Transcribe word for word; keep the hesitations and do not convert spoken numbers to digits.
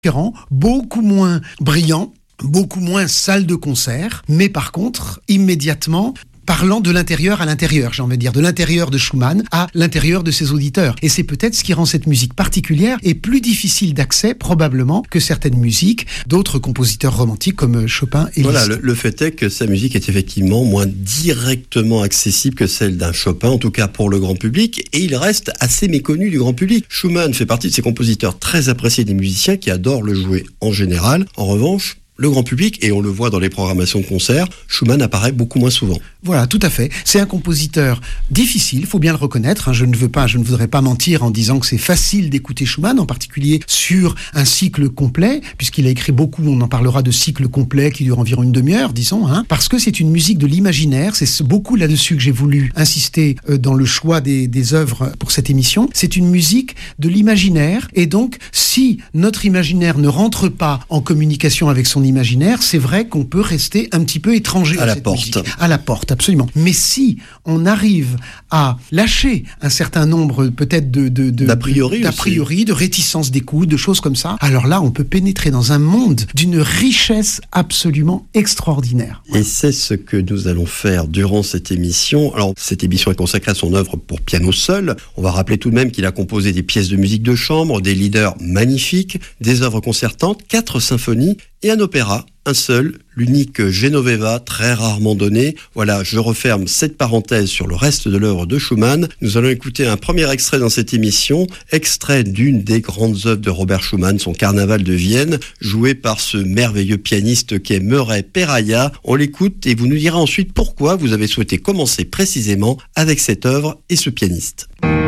différent, beaucoup moins brillant, beaucoup moins salle de concert, mais par contre, immédiatement, parlant de l'intérieur à l'intérieur, j'ai envie de dire, de l'intérieur de Schumann à l'intérieur de ses auditeurs. Et c'est peut-être ce qui rend cette musique particulière et plus difficile d'accès, probablement, que certaines musiques d'autres compositeurs romantiques comme Chopin et Liszt. Voilà, le, le fait est que sa musique est effectivement moins directement accessible que celle d'un Chopin, en tout cas pour le grand public, et il reste assez méconnu du grand public. Schumann fait partie de ces compositeurs très appréciés des musiciens qui adorent le jouer en général. En revanche, le grand public, et on le voit dans les programmations de concerts, Schumann apparaît beaucoup moins souvent. Voilà, tout à fait. C'est un compositeur difficile, il faut bien le reconnaître. Hein. Je ne veux pas, je ne voudrais pas mentir en disant que c'est facile d'écouter Schumann, en particulier sur un cycle complet, puisqu'il a écrit beaucoup, on en parlera de cycle complet qui dure environ une demi-heure, disons, hein, parce que c'est une musique de l'imaginaire. C'est beaucoup là-dessus que j'ai voulu insister euh, dans le choix des, des œuvres pour cette émission. C'est une musique de l'imaginaire, et donc, si notre imaginaire ne rentre pas en communication avec son imaginaire, c'est vrai qu'on peut rester un petit peu étranger à, à la cette porte. musique. À la porte, absolument. Mais si on arrive à lâcher un certain nombre peut-être de, de, de d'a priori, d'a priori, de réticences d'écoute, de choses comme ça, alors là, on peut pénétrer dans un monde d'une richesse absolument extraordinaire. Et c'est ce que nous allons faire durant cette émission. Alors, cette émission est consacrée à son œuvre pour piano seul. On va rappeler tout de même qu'il a composé des pièces de musique de chambre, des leaders magnifiques, des œuvres concertantes, quatre symphonies et un opéra, un seul, l'unique Genoveva, très rarement donné. Voilà, je referme cette parenthèse sur le reste de l'œuvre de Schumann. Nous allons écouter un premier extrait dans cette émission, extrait d'une des grandes œuvres de Robert Schumann, son Carnaval de Vienne, joué par ce merveilleux pianiste qu'est Murray Perahia. On l'écoute et vous nous direz ensuite pourquoi vous avez souhaité commencer précisément avec cette œuvre et ce pianiste.